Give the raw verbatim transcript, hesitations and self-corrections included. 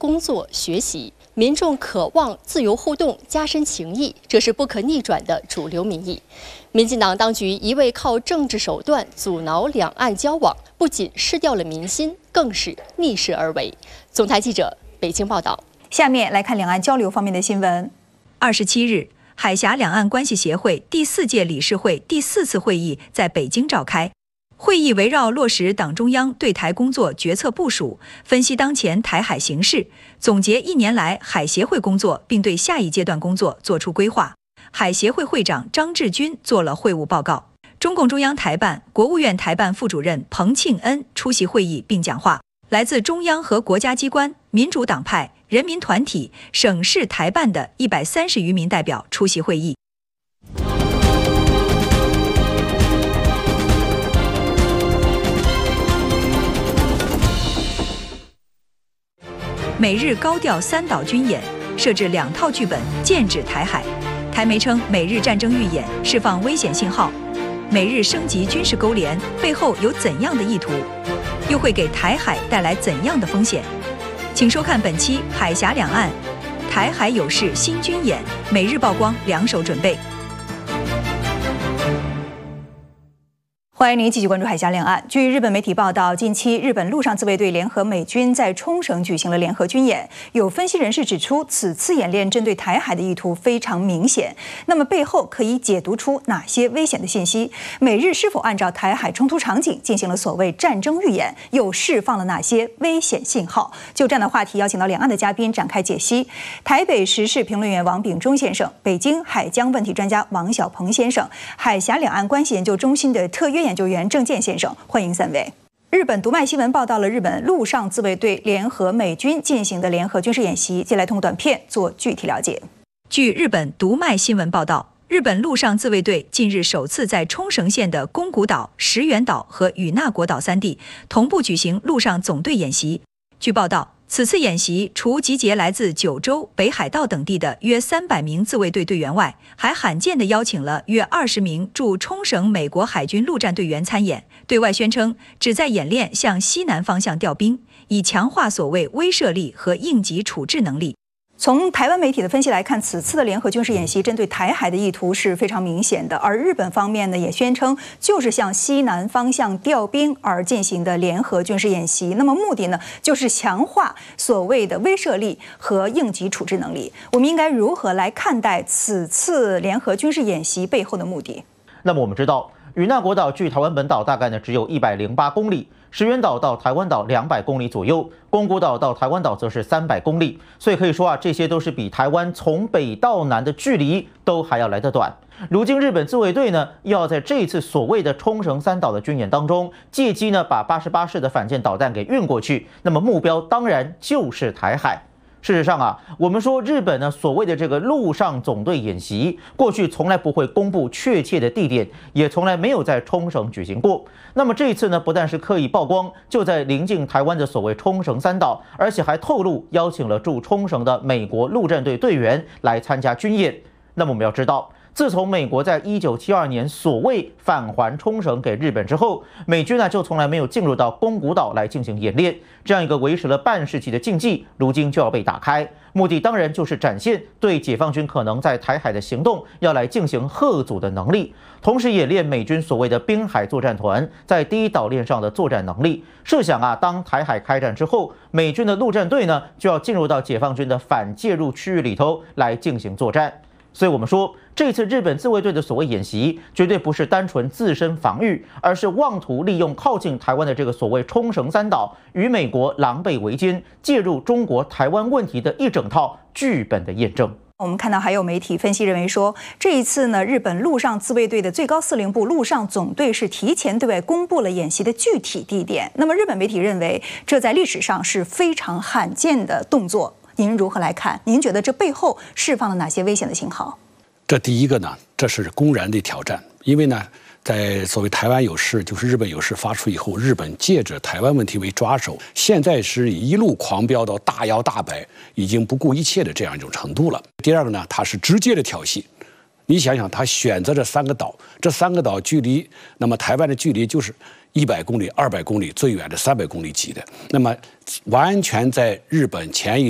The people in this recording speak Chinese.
工作、学习。民众渴望自由互动，加深情谊，这是不可逆转的主流民意。民进党当局一味靠政治手段阻挠两岸交往，不仅失掉了民心，更是逆势而为。总台记者北京报道。 下面来看两岸交流方面的新闻。 二十七日，海峡两岸关系协会第四届理事会第四次会议在北京召开。会议围绕落实党中央对台工作决策部署，分析当前台海形势，总结一年来海协会工作，并对下一阶段工作作出规划。海协会会长张志军做了会务报告。中共中央台办、国务院台办副主任彭庆恩出席会议并讲话。来自中央和国家机关、民主党派、人民团体、省市台办的一百三十余名代表出席会议。美日高调三岛军演，设置两套剧本，剑指台海。台媒称美日战争预演释放危险信号，美日升级军事勾连背后有怎样的意图？又会给台海带来怎样的风险？请收看本期《海峡两岸》，台海有事新军演，美日曝光两手准备。 欢迎您继续关注海峡两岸。据日本媒体报道，近期日本陆上自卫队联合美军在冲绳举行了联合军演。有分析人士指出，此次演练针对台海的意图非常明显。那么背后可以解读出哪些危险的信息？美日是否按照台海冲突场景进行了所谓战争预演？又释放了哪些危险信号？就这样的话题，邀请到两岸的嘉宾展开解析。台北时事评论员王炳忠先生，北京海疆问题专家王小鹏先生，海峡两岸关系研究中心的特约研究员郑健先生，欢迎三位。日本读卖新闻报道了日本陆上自卫队联合美军进行的联合军事演习，接下来通过短片做具体了解。 据日本读卖新闻报道，日本陆上自卫队近日首次在冲绳县的宫古岛、石垣岛和与那国岛三地同步举行陆上总队演习。据报道，此次演习除集结来自九州、北海道等地的约三百名自卫队队员外，还罕见地邀请了约二十名驻冲绳美国海军陆战队员参演，对外宣称旨在演练向西南方向调兵，以强化所谓威慑力和应急处置能力。 从台湾媒体的分析来看，此次的联合军事演习针对台海的意图是非常明显的，而日本方面呢也宣称就是向西南方向调兵而进行的联合军事演习。那么目的呢，就是强化所谓的威慑力和应急处置能力。我们应该如何来看待此次联合军事演习背后的目的？ 那么我们知道，与那国岛距台湾本岛大概呢只有一百零八公里。石垣岛到台湾岛两百公里左右，宫古岛到台湾岛则是三百公里，所以可以说啊，这些都是比台湾从北到南的距离都还要来得短。如今日本自卫队呢，要在这一次所谓的冲绳三岛的军演当中，借机呢把八十八式的反舰导弹给运过去，那么目标当然就是台海。事实上啊，我们说日本呢所谓的这个陆上总队演习，过去从来不会公布确切的地点，也从来没有在冲绳举行过。那么这一次呢，不但是刻意曝光就在临近台湾的所谓冲绳三岛，而且还透露邀请了驻冲绳的美国陆战队队员来参加军演。那么我们要知道，自从美国在一九七二年所谓返还冲绳给日本之后，美军呢就从来没有进入到宫古岛来进行演练，这样一个维持了半世纪的禁忌，如今就要被打开。目的当然就是展现对解放军可能在台海的行动要来进行吓阻的能力，同时演练美军所谓的滨海作战团在第一岛链上的作战能力。设想啊，当台海开战之后，美军的陆战队呢就要进入到解放军的反介入区域里头来进行作战。所以我们说，这次日本自卫队的所谓演习，绝对不是单纯自身防御，而是妄图利用靠近台湾的这个所谓冲绳三岛，与美国狼狈为奸，介入中国台湾问题的一整套剧本的验证。 我们看到还有媒体分析认为说，这一次呢，日本陆上自卫队的最高司令部陆上总队是提前对外公布了演习的具体地点。那么日本媒体认为，这在历史上是非常罕见的动作。您如何来看？您觉得这背后释放了哪些危险的信号？ 这第一个呢，这是公然的挑战，因为呢，在所谓台湾有事，就是日本有事发出以后，日本借着台湾问题为抓手，现在是一路狂飙到大摇大摆，已经不顾一切的这样一种程度了。第二个呢，它是直接的挑衅。你想想，他选择这三个岛，这三个岛距离那么台湾的距离就是一百公里、二百公里，最远的三百公里级的，那么完全在日本前一